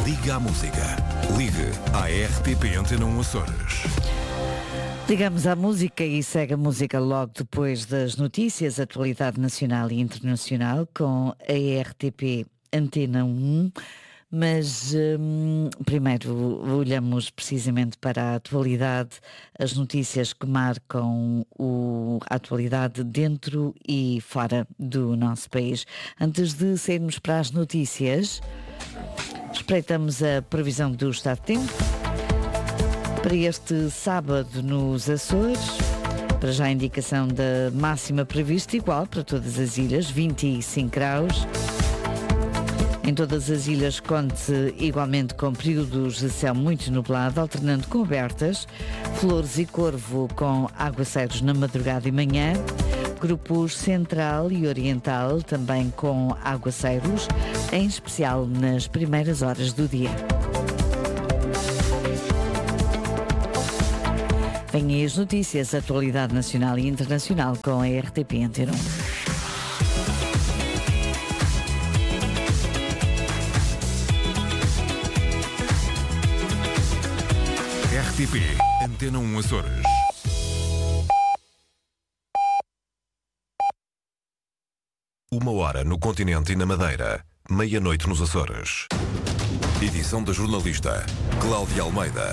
Liga à Música. Ligue à RTP Antena 1 Açores. Ligamos à música e segue a música logo depois das notícias, atualidade nacional e internacional com a RTP Antena 1. Mas primeiro olhamos precisamente para a atualidade, as notícias que marcam a atualidade dentro e fora do nosso país. Antes de sairmos para as notícias, espreitamos a previsão do estado de tempo para este sábado nos Açores. Para já a indicação da máxima prevista igual para todas as ilhas, 25 graus. Em todas as ilhas conte igualmente com períodos de céu muito nublado, alternando com abertas, Flores e Corvo com aguaceiros na madrugada e manhã, grupos Central e Oriental também com aguaceiros, em especial nas primeiras horas do dia. Vêm aí as notícias, atualidade nacional e internacional com a RTP Antena 1. RTP Antena 1 Açores. Uma hora no continente e na Madeira, meia-noite nos Açores. Edição da jornalista Cláudia Almeida.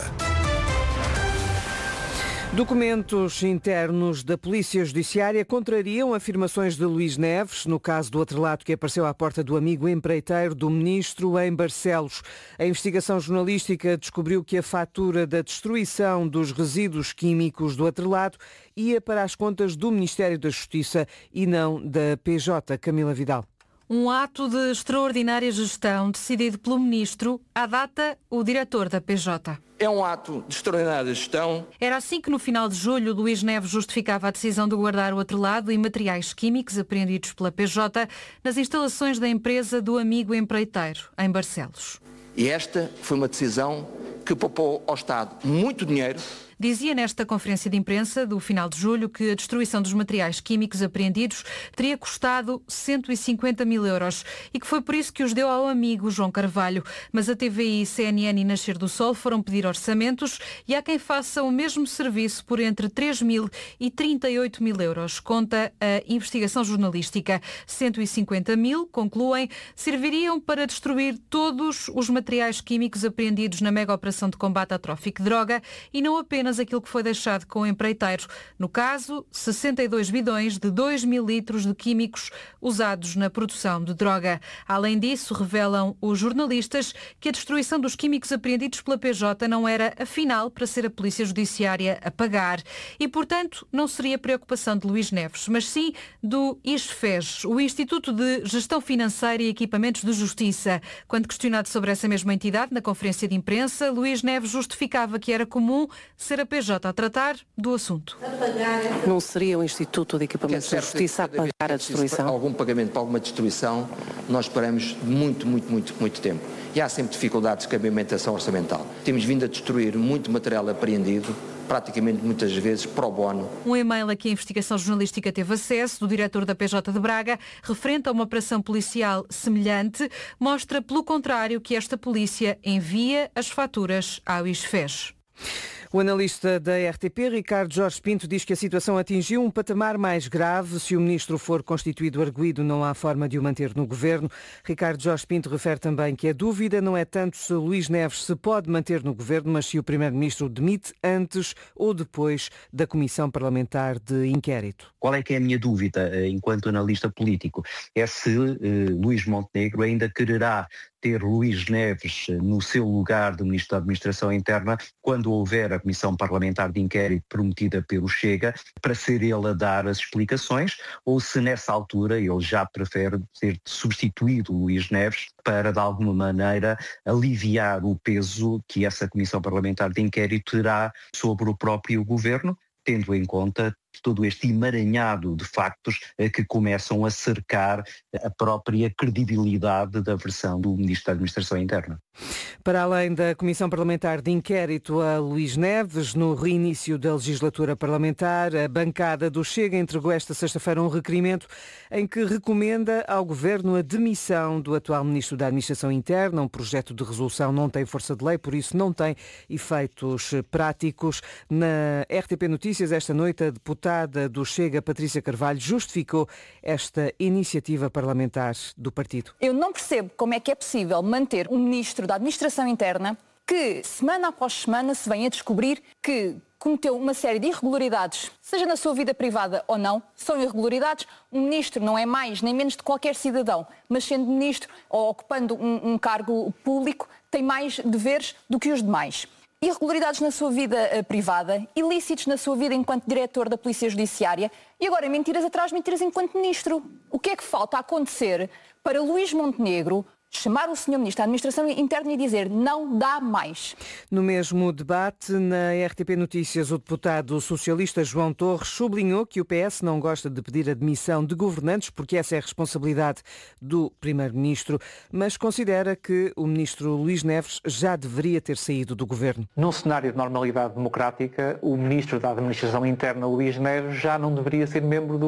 Documentos internos da Polícia Judiciária contrariam afirmações de Luís Neves no caso do atrelato que apareceu à porta do amigo empreiteiro do ministro em Barcelos. A investigação jornalística descobriu que a fatura da destruição dos resíduos químicos do atrelato ia para as contas do Ministério da Justiça e não da PJ. Camila Vidal. Um ato de extraordinária gestão decidido pelo ministro, à data, o diretor da PJ. É um ato de extraordinária gestão. Era assim que no final de julho Luís Neves justificava a decisão de guardar o atrelado e materiais químicos apreendidos pela PJ nas instalações da empresa do amigo empreiteiro, em Barcelos. E esta foi uma decisão que poupou ao Estado muito dinheiro. Dizia nesta conferência de imprensa do final de julho que a destruição dos materiais químicos apreendidos teria custado 150 mil euros e que foi por isso que os deu ao amigo João Carvalho. Mas a TVI, CNN e Nascer do Sol foram pedir orçamentos e há quem faça o mesmo serviço por entre 3 mil e 38 mil euros. Conta a investigação jornalística. 150 mil, concluem, serviriam para destruir todos os materiais químicos apreendidos na mega operação de combate ao tráfico de droga e não apenas aquilo que foi deixado com o empreiteiro. No caso, 62 bidões de 2 mil litros de químicos usados na produção de droga. Além disso, revelam os jornalistas que a destruição dos químicos apreendidos pela PJ não era, afinal, para ser a Polícia Judiciária a pagar. E, portanto, não seria preocupação de Luís Neves, mas sim do ISFES, o Instituto de Gestão Financeira e Equipamentos de Justiça. Quando questionado sobre essa mesma entidade, na conferência de imprensa, Luís Neves justificava que era comum ser a PJ a tratar do assunto. Não seria o Instituto de Equipamentos de Justiça a pagar a destruição? Algum pagamento para alguma destruição, nós esperamos muito tempo. E há sempre dificuldades de cabimentação orçamental. Temos vindo a destruir muito material apreendido, praticamente muitas vezes pro bono. Um e-mail a que a investigação jornalística teve acesso do diretor da PJ de Braga, referente a uma operação policial semelhante, mostra, pelo contrário, que esta polícia envia as faturas ao ISFES. O analista da RTP, Ricardo Jorge Pinto, diz que a situação atingiu um patamar mais grave. Se o ministro for constituído arguido, não há forma de o manter no governo. Ricardo Jorge Pinto refere também que a dúvida não é tanto se Luís Neves se pode manter no governo, mas se o primeiro-ministro demite antes ou depois da comissão parlamentar de inquérito. Qual é que é a minha dúvida enquanto analista político? É se Luís Montenegro ainda quererá ter Luís Neves no seu lugar de Ministro da Administração Interna quando houver a Comissão Parlamentar de Inquérito prometida pelo Chega, para ser ele a dar as explicações, ou se nessa altura ele já prefere ter substituído Luís Neves para, de alguma maneira, aliviar o peso que essa Comissão Parlamentar de Inquérito terá sobre o próprio Governo, tendo em conta todo este emaranhado de factos que começam a cercar a própria credibilidade da versão do Ministro da Administração Interna. Para além da Comissão Parlamentar de Inquérito a Luís Neves, no reinício da legislatura parlamentar, a bancada do Chega entregou esta sexta-feira um requerimento em que recomenda ao Governo a demissão do atual Ministro da Administração Interna. Um projeto de resolução não tem força de lei, por isso não tem efeitos práticos. Na RTP Notícias, esta noite, a deputada do Chega, Patrícia Carvalho, justificou esta iniciativa parlamentar do partido. Eu não percebo como é que é possível manter um Ministro da Administração Interna que, semana após semana, se vem a descobrir que cometeu uma série de irregularidades, seja na sua vida privada ou não, são irregularidades. Um ministro não é mais nem menos de qualquer cidadão, mas sendo ministro ou ocupando um cargo público, tem mais deveres do que os demais. Irregularidades na sua vida privada, ilícitos na sua vida enquanto diretor da Polícia Judiciária e agora mentiras atrás de mentiras enquanto ministro. O que é que falta acontecer para Luís Montenegro chamar o Sr. Ministro da Administração Interna e dizer não dá mais? No mesmo debate, na RTP Notícias, o deputado socialista João Torres sublinhou que o PS não gosta de pedir a demissão de governantes porque essa é a responsabilidade do Primeiro-Ministro, mas considera que o Ministro Luís Neves já deveria ter saído do governo. Num cenário de normalidade democrática, o Ministro da Administração Interna, Luís Neves, já não deveria ser membro do